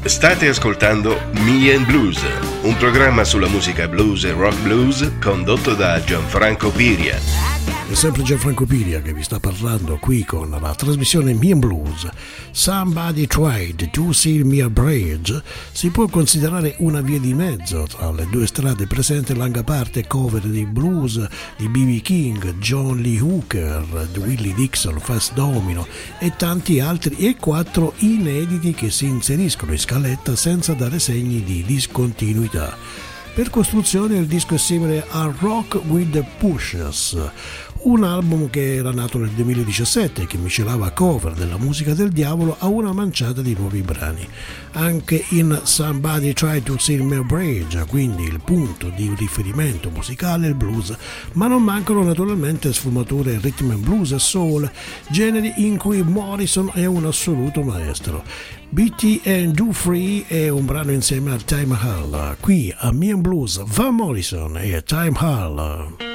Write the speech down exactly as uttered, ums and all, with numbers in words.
State ascoltando Me and Blues, un programma sulla musica blues e rock blues condotto da Gianfranco Piria. È sempre Gianfranco Piria che vi sta parlando qui con la trasmissione Me and Blues. Somebody Tried to Seal Me a Bridge si può considerare una via di mezzo tra le due strade presenti in larga parte cover di blues di B B King, John Lee Hooker, Willie Dixon, Fats Domino e tanti altri, e quattro inediti che si inseriscono in scaletta senza dare segni di discontinuità. Per costruzione il disco è simile a Rock with the Pushers, un album che era nato nel duemiladiciassette e che miscelava cover della musica del diavolo a una manciata di nuovi brani. Anche in Somebody Tried to Seal Me a Bridge, quindi il punto di riferimento musicale è il blues, ma non mancano naturalmente sfumature rhythm and blues e soul, generi in cui Morrison è un assoluto maestro. B T and Do Free è un brano insieme a Time Hall. Qui a Me and Blues, Van Morrison e Time Hall.